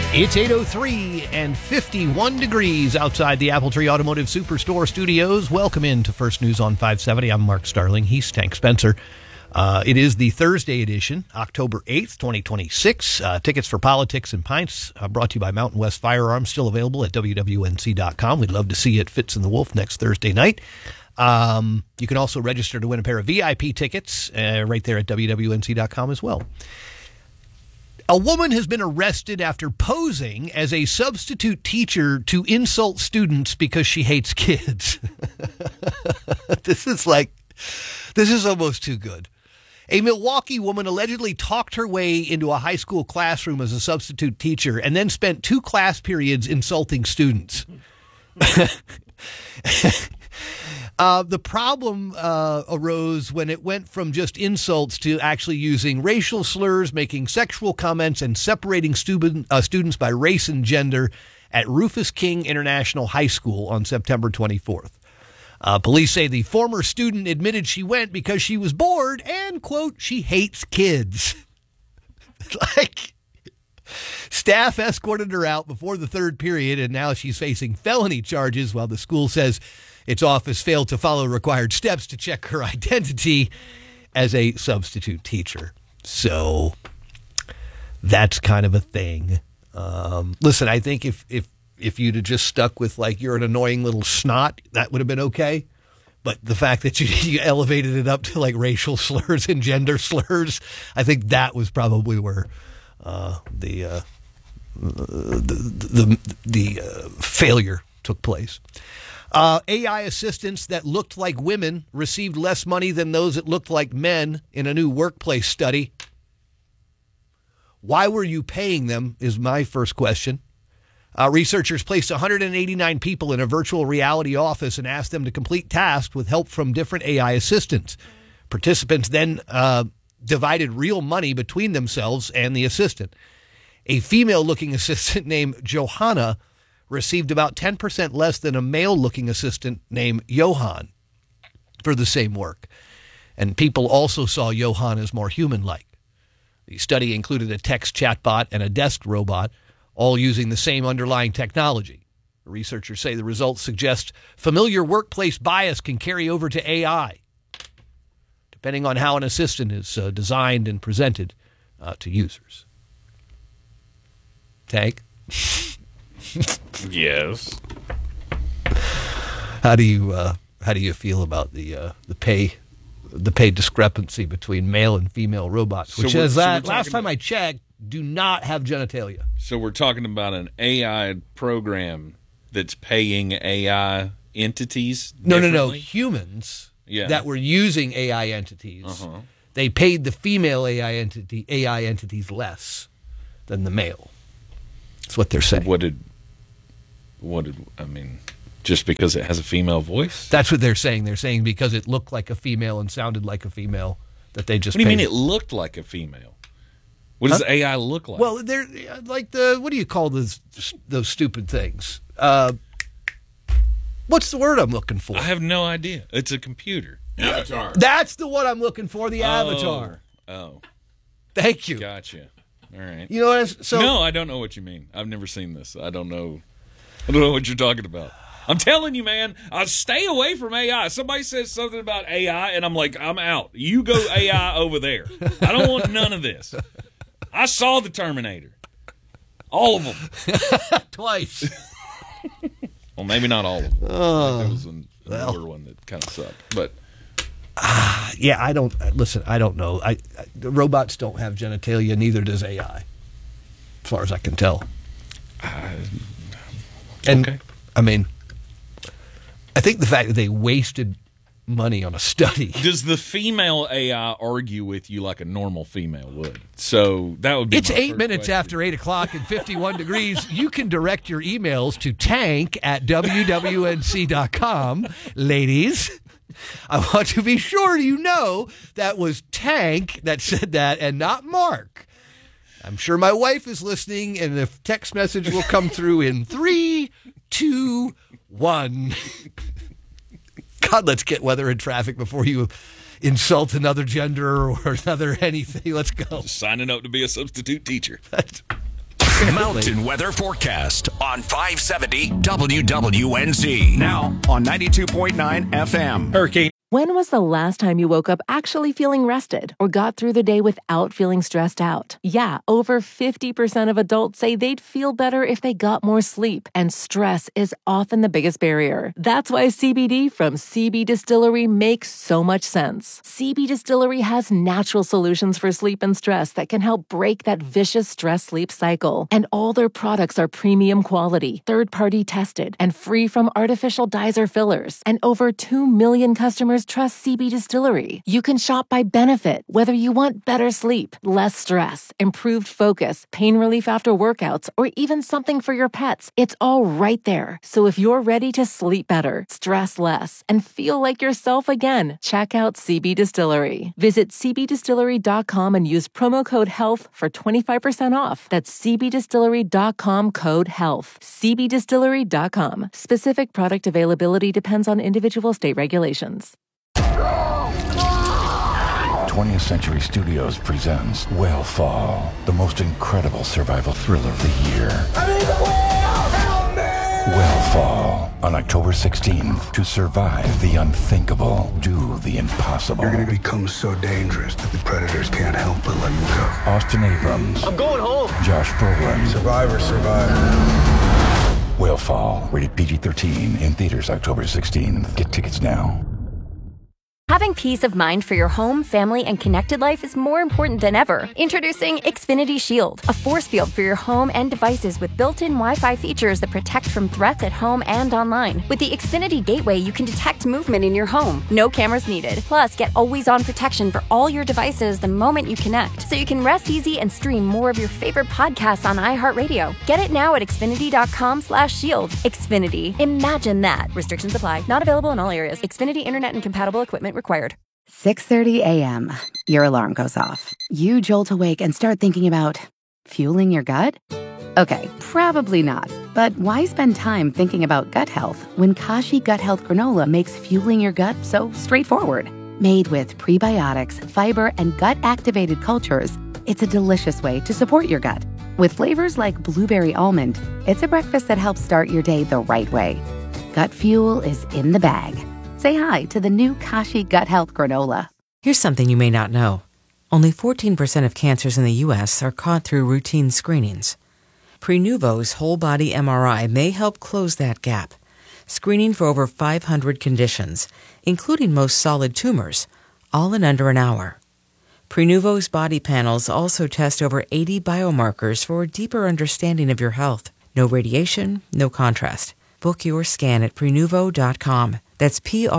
It's 8:03 and 51 degrees outside the Appletree Automotive Superstore studios. Welcome into First News on 570. I'm Mark Starling. He's Tank Spencer. It is the Thursday edition, October 8th, 2026. Tickets for Politics and Pints brought to you by Mountain West Firearms, still available at WWNC.com. We'd love to see you at Fitz and the Wolf next Thursday night. You can also register to win a pair of VIP tickets right there at WWNC.com as well. A woman has been arrested after posing as a substitute teacher to insult students because she hates kids. This is almost too good. A Milwaukee woman allegedly talked her way into a high school classroom as a substitute teacher and then spent 2 class periods insulting students. The problem arose when it went from just insults to actually using racial slurs, making sexual comments, and separating students by race and gender at Rufus King International High School on September 24th. Police say the former student admitted she went because she was bored and, quote, she hates kids. Staff escorted her out before the third period, and now she's facing felony charges while the school says its office failed to follow required steps to check her identity as a substitute teacher. So that's kind of a thing. Listen, I think if you'd have just stuck with you're an annoying little snot, that would have been okay. But the fact that you elevated it up to racial slurs and gender slurs, I think that was probably where the failure took place. AI assistants that looked like women received less money than those that looked like men in a new workplace study. Why were you paying them is my first question. Researchers placed 189 people in a virtual reality office and asked them to complete tasks with help from different AI assistants. Participants then divided real money between themselves and the assistant. A female-looking assistant named Johanna received about 10% less than a male-looking assistant named Johan for the same work. And people also saw Johan as more human-like. The study included a text chatbot and a desk robot, all using the same underlying technology. The researchers say the results suggest familiar workplace bias can carry over to AI, depending on how an assistant is designed and presented to users. Tank? Yes. How do you feel about the pay discrepancy between male and female robots? Which is that last time I checked, do not have genitalia. So we're talking about an AI program that's paying AI entities differently? No. Humans that were using AI entities, they paid the female AI entities less than the male. That's what they're saying. Just because it has a female voice? That's what they're saying. They're saying because it looked like a female and sounded like a female that they just What do you mean it looked like a female? What does the AI look like? Well, they're like what do you call those stupid things? What's the word I'm looking for? I have no idea. It's a computer. Avatar. That's the one I'm looking for, the avatar. Oh. Thank you. Gotcha. All right. You know what? No, I don't know what you mean. I've never seen this. I don't know what you're talking about. I'm telling you, man, I stay away from AI. Somebody says something about AI, and I'm like, I'm out. You go AI over there. I don't want none of this. I saw the Terminator. All of them. Twice. Well, maybe not all of them. There was another one that kind of sucked. But I don't know. The robots don't have genitalia, neither does AI, as far as I can tell. Okay. I think the fact that they wasted money on a study. Does the female AI argue with you like a normal female would? So that would be. It's 8 minutes after 8 o'clock and 51 degrees. You can direct your emails to tank@wwnc.com. Ladies, I want to be sure you know that was Tank that said that and not Mark. I'm sure my wife is listening, and the text message will come through in 3, 2, 1. God, let's get weather and traffic before you insult another gender or another anything. Let's go. Signing up to be a substitute teacher. Mountain weather forecast on 570 WWNZ. Now on 92.9 FM. Hurricane. When was the last time you woke up actually feeling rested or got through the day without feeling stressed out? Yeah, over 50% of adults say they'd feel better if they got more sleep, and stress is often the biggest barrier. That's why CBD from CB Distillery makes so much sense. CB Distillery has natural solutions for sleep and stress that can help break that vicious stress-sleep cycle. And all their products are premium quality, third-party tested, and free from artificial dyes or fillers. And over 2 million customers trust CB Distillery. You can shop by benefit, whether you want better sleep, less stress, improved focus, pain relief after workouts, or even something for your pets. It's all right there. So if you're ready to sleep better, stress less, and feel like yourself again, check out CB Distillery. Visit cbdistillery.com and use promo code HEALTH for 25% off. That's cbdistillery.com, code HEALTH. cbdistillery.com. Specific product availability depends on individual state regulations. 20th Century Studios presents Whale the most incredible survival thriller of the year. Whale on October 16th. To survive the unthinkable, do the impossible. You're going to become so dangerous that the predators can't help but let you go. Austin Abrams. I'm going home. Josh Brolin. Survivor. Whale, rated PG-13, in theaters October 16th. Get tickets now. Having peace of mind for your home, family, and connected life is more important than ever. Introducing Xfinity Shield, a force field for your home and devices with built-in Wi-Fi features that protect from threats at home and online. With the Xfinity Gateway, you can detect movement in your home. No cameras needed. Plus, get always-on protection for all your devices the moment you connect, so you can rest easy and stream more of your favorite podcasts on iHeartRadio. Get it now at Xfinity.com/shield. Xfinity. Imagine that. Restrictions apply. Not available in all areas. Xfinity Internet and compatible equipment required. 6:30 a.m. Your alarm goes off. You jolt awake and start thinking about fueling your gut? Okay, probably not. But why spend time thinking about gut health when Kashi Gut Health Granola makes fueling your gut so straightforward? Made with prebiotics, fiber, and gut-activated cultures, it's a delicious way to support your gut. With flavors like blueberry almond, it's a breakfast that helps start your day the right way. Gut fuel is in the bag. Say hi to the new Kashi Gut Health Granola. Here's something you may not know. Only 14% of cancers in the U.S. are caught through routine screenings. Prenuvo's whole-body MRI may help close that gap, screening for over 500 conditions, including most solid tumors, all in under an hour. Prenuvo's body panels also test over 80 biomarkers for a deeper understanding of your health. No radiation, no contrast. Book your scan at Prenuvo.com. That's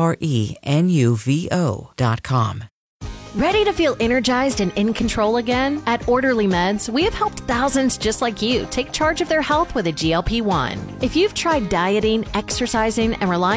Prenuvo.com. Ready to feel energized and in control again? At Orderly Meds, we have helped thousands just like you take charge of their health with a GLP-1. If you've tried dieting, exercising, and relying